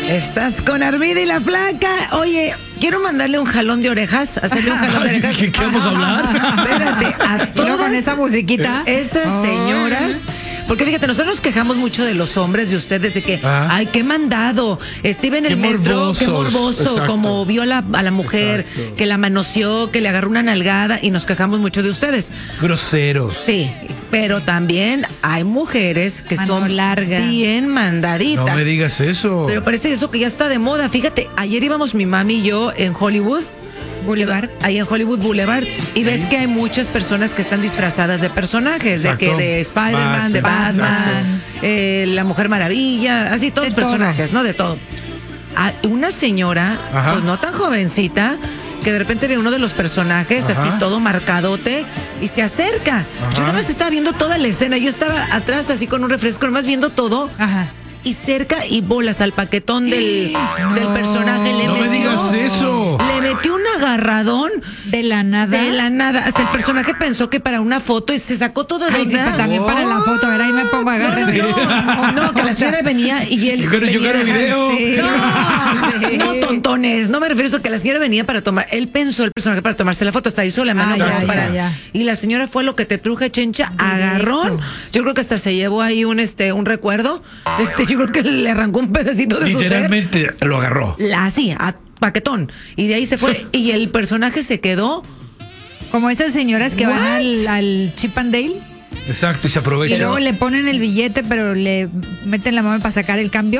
Estás con Armida y la Flaca. Oye, quiero mandarle un jalón de orejas, hacerle un jalón de orejas. ¿Qué vamos a hablar? Espérate, a todas con esa musiquita. esas señoras. Porque fíjate, nosotros nos quejamos mucho de los hombres, de ustedes, de que, ay, qué mandado. Iba en el metro, qué morboso, exacto. como vio a la mujer, Exacto. que la manoseó, que le agarró una nalgada, y nos quejamos mucho de ustedes. Groseros. Sí, pero también hay mujeres que Mano son larga. bien mandaditas. No me digas eso. Pero parece eso que ya está de moda. Fíjate, ayer íbamos mi mami y yo en Hollywood Boulevard. Ahí en Hollywood Boulevard, y ves que hay muchas personas que están disfrazadas de personajes, Exacto. de Spider-Man, de Batman, la Mujer Maravilla, así todos De personajes, ¿no? De todo. Una señora, Ajá. pues no tan jovencita, que de repente ve uno de los personajes Ajá. así todo marcadote y se acerca. Yo nada más estaba viendo toda la escena, yo estaba atrás así con un refresco, nomás viendo todo. Ajá. Y cerca y bolas al paquetón del personaje. No me digas eso. Le metió un agarradón De la nada. de la nada. Hasta el personaje pensó que para una foto y se sacó todo de Ay, sí, onda. también para la foto. A ver, ahí me pongo a agarrar. No, que la señora venía y él. Yo quiero video. Sí. Sí. No, tontones. No me refiero a eso, que la señora venía para tomar. Él pensó el personaje para tomarse la foto. Hasta hizo la mano Ah, como ya, para. ya. Y la señora fue lo que te truje, chencha, agarrón. Yo creo que hasta se llevó ahí un recuerdo. Yo creo que le arrancó un pedacito de su ser. Literalmente lo agarró. Así, a paquetón. Y de ahí se fue. Y el personaje se quedó. Como esas señoras que van What? al Chip and Dale. Exacto, y se Y aprovecha. luego le ponen el billete, pero le meten la mano para sacar el cambio.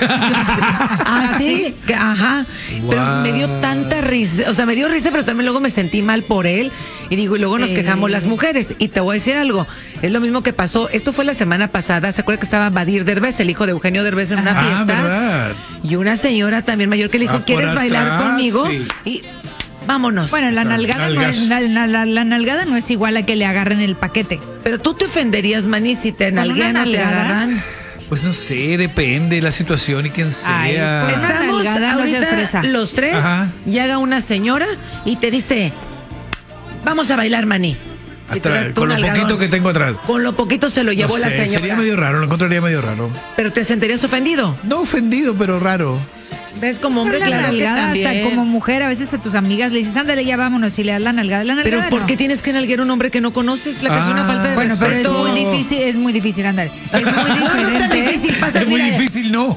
Así, ajá. Pero Wow. me dio tanta risa, o sea, me dio risa, pero también luego me sentí mal por él. Y digo, y luego nos Sí. quejamos las mujeres. Y te voy a decir algo, es lo mismo que pasó. Esto fue la semana pasada. ¿Se acuerda que estaba Badir Derbez, el hijo de Eugenio Derbez, en una fiesta? ¿verdad? Y una señora también mayor que le dijo, Por ¿quieres bailar atrás, conmigo? sí. Y vámonos. Bueno, la Exacto. nalgada no Nalgas. es, la nalgada no es igual a que le agarren el paquete. Pero tú te ofenderías, Manny, si te ¿Con una nalguean o te nalgada? agarran. Pues no sé, depende de la situación y quién Ay, sea. pues Una Estamos nalgada no se ahorita expresa. los tres, Ajá. llega una señora y te dice, vamos a bailar, Manny. Y te da Atrás, tu con lo nalgadón. poquito que tengo atrás. Con lo poquito se lo No llevó la sé, señora. sería medio raro, lo encontraría medio raro. Pero te sentirías ofendido. No ofendido, pero raro. ¿Ves? Como hombre, Pero la claro que nalgada, hasta también. como mujer, a veces a tus amigas le dices, ándale, ya vámonos, y le das la nalgada. La nalgada Pero ¿por no. qué tienes que nalguear a un hombre que no conoces? La que es una falta de Bueno, pero es respeto. muy difícil, ándale. Es muy diferente. No es tan difícil, pasas, Es muy mira, difícil, ¿no?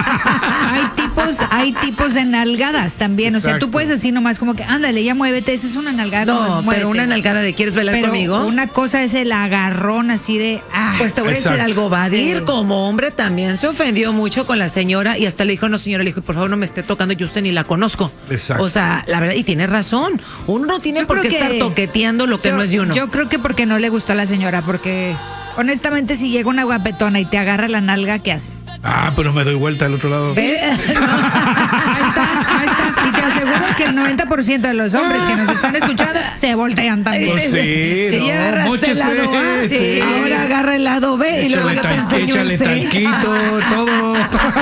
Hay tipos de nalgadas también. O sea, Exacto. tú puedes así nomás como que, ándale, ya muévete, esa es una nalgada. No, como, pero muévete. una nalgada de ¿quieres bailar Pero conmigo? una cosa es el agarrón así de, Pues te voy a decir Exacto. algo, Badir Sí. como hombre también se ofendió mucho con la señora y hasta le dijo, no señora, le dijo, por favor no me esté tocando, yo usted ni la conozco. Exacto. O sea, la verdad, y tiene razón, uno no tiene Yo por qué creo que- estar toqueteando lo que no es de uno. Yo creo que porque no le gustó a la señora, porque honestamente si llega una guapetona y te agarra la nalga, ¿qué haces? Pero me doy vuelta al otro lado. ¿Ves? Ahí está. Y te aseguro que el 90% de los hombres que nos están escuchando se voltean también. Pues sí, Si no, ya agarraste el móchese, lado A, sí. ahora agarra el lado B y luego yo te enseño Échale el C. tanquito, todo.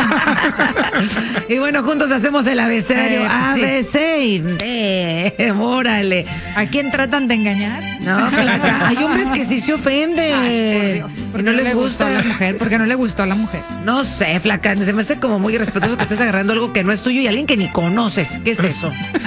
Y bueno, juntos hacemos el abecedario A, Sí. B, C y D. Órale. ¿A quién tratan de engañar? No, flaca. Hay hombres que sí se ofenden. Ay, por Dios. Y ¿Por no qué les le gustó gusta. a la mujer? Porque no le gustó a la mujer. No sé, flaca. Se me hace como muy irrespetuoso que estés agarrando algo que no es tuyo y alguien que ni conoces. ¿Qué es eso?